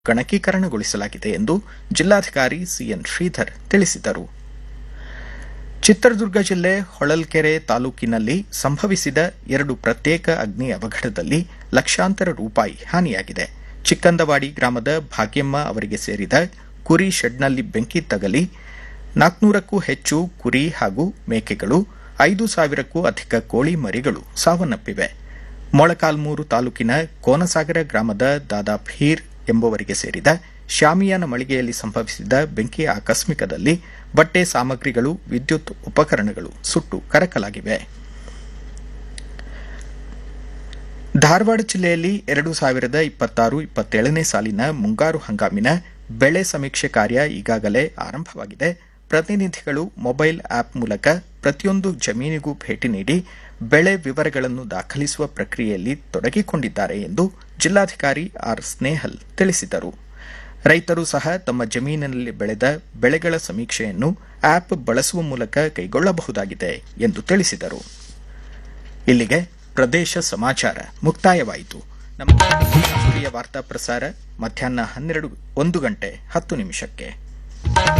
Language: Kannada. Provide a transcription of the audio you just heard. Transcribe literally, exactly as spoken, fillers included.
ಗಣಕೀಕರಣಗೊಳಿಸಲಾಗಿದೆ ಎಂದು ಜಿಲ್ಲಾಧಿಕಾರಿ ಸಿಎನ್ ಶ್ರೀಧರ್ ತಿಳಿಸಿದರು. ಚಿತ್ರದುರ್ಗ ಜಿಲ್ಲೆ ಹೊಳಲ್ಕೆರೆ ತಾಲೂಕಿನಲ್ಲಿ ಸಂಭವಿಸಿದ ಎರಡು ಪ್ರತ್ಯೇಕ ಅಗ್ನಿ ಅವಘಡದಲ್ಲಿ ಲಕ್ಷಾಂತರ ರೂಪಾಯಿ ಹಾನಿಯಾಗಿದೆ. ಚಿಕ್ಕಂದವಾಡಿ ಗ್ರಾಮದ ಭಾಗ್ಯಮ್ಮ ಅವರಿಗೆ ಸೇರಿದ ಕುರಿ ಶೆಡ್ನಲ್ಲಿ ಬೆಂಕಿ ತಗಲಿ ನಾಲ್ಕುನೂರಕ್ಕೂ ಹೆಚ್ಚು ಕುರಿ ಹಾಗೂ ಮೇಕೆಗಳು, ಐದು ಸಾವಿರಕ್ಕೂ ಅಧಿಕ ಕೋಳಿ ಮರಿಗಳು ಸಾವನ್ನಪ್ಪಿವೆ. ಮೊಳಕಾಲ್ಮೂರು ತಾಲೂಕಿನ ಕೋನಸಾಗರ ಗ್ರಾಮದ ದಾದಾ ಫೀರ್ ಎಂಬುವರಿಗೆ ಸೇರಿದ ಶಾಮಿಯಾನ ಮಳಿಗೆಯಲ್ಲಿ ಸಂಭವಿಸಿದ ಬೆಂಕಿ ಆಕಸ್ಮಿಕದಲ್ಲಿ ಬಟ್ಟೆ ಸಾಮಗ್ರಿಗಳು, ವಿದ್ಯುತ್ ಉಪಕರಣಗಳು ಸುಟ್ಟು ಕರಕಲಾಗಿವೆ. ಧಾರವಾಡ ಜಿಲ್ಲೆಯಲ್ಲಿ ಎರಡು ಸಾವಿರದ ಇಪ್ಪತ್ತಾರು ಇಪ್ಪತ್ತೇಳನೇ ಸಾಲಿನ ಮುಂಗಾರು ಹಂಗಾಮಿನ ಬೆಳೆ ಸಮೀಕ್ಷೆ ಕಾರ್ಯ ಈಗಾಗಲೇ ಆರಂಭವಾಗಿದೆ. ಪ್ರತಿನಿಧಿಗಳು ಮೊಬೈಲ್ ಆಪ್ ಮೂಲಕ ಪ್ರತಿಯೊಂದು ಜಮೀನಿಗೂ ಭೇಟಿ ನೀಡಿ ಬೆಳೆ ವಿವರಗಳನ್ನು ದಾಖಲಿಸುವ ಪ್ರಕ್ರಿಯೆಯಲ್ಲಿ ತೊಡಗಿಕೊಂಡಿದ್ದಾರೆ ಎಂದು ಜಿಲ್ಲಾಧಿಕಾರಿ ಆರ್ ಸ್ನೇಹಲ್ ತಿಳಿಸಿದರು. ರೈತರು ಸಹ ತಮ್ಮ ಜಮೀನಿನಲ್ಲಿ ಬೆಳೆದ ಬೆಳೆಗಳ ಸಮೀಕ್ಷೆಯನ್ನು ಆಪ್ ಬಳಸುವ ಮೂಲಕ ಕೈಗೊಳ್ಳಬಹುದಾಗಿದೆ ಎಂದು ತಿಳಿಸಿದರು. ಇಲ್ಲಿಗೆ ಪ್ರದೇಶ ಸಮಾಚಾರ ಮುಕ್ತಾಯವಾಯಿತು. ನಮ್ಮ ರಾಷ್ಟ್ರೀಯ ವಾರ್ತಾ ಪ್ರಸಾರ ಮಧ್ಯಾಹ್ನ ಹನ್ನೆರಡು ಒಂದು ಗಂಟೆ ಹತ್ತು ನಿಮಿಷಕ್ಕೆ.